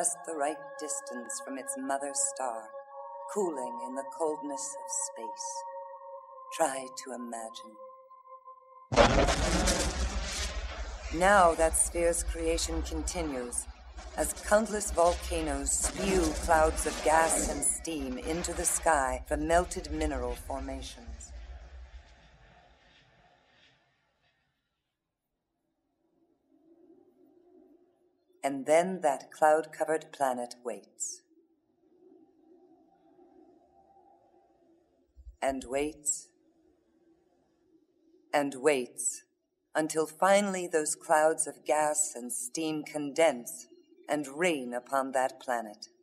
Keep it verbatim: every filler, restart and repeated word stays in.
just the right distance from its mother star, cooling in the coldness of space. Try to imagine. Now that sphere's creation continues, as countless volcanoes spew clouds of gas and steam into the sky from melted mineral formations. And then that cloud-covered planet waits. And waits. And waits until finally those clouds of gas and steam condense and rain upon that planet.